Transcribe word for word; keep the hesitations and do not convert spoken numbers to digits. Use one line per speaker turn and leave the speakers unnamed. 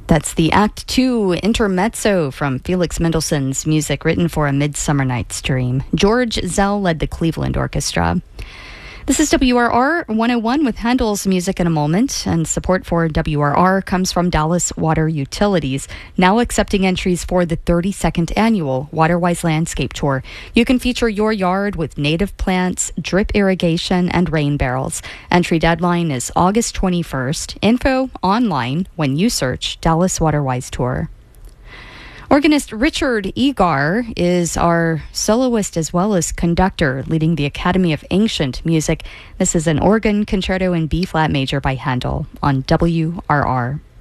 That's the Act Two Intermezzo from Felix Mendelssohn's music written for A Midsummer Night's Dream. George Zell led the Cleveland Orchestra. This is W R R one oh one with Handel's music in a moment, and support for W R R comes from Dallas Water Utilities, now accepting entries for the thirty-second annual Waterwise Landscape Tour. You can feature your yard with native plants, drip irrigation, and rain barrels. Entry deadline is August twenty-first. Info online when you search Dallas Waterwise Tour. Organist Richard Egar is our soloist as well as conductor, leading the Academy of Ancient Music. This is an organ concerto in B-flat major by Handel on W R R.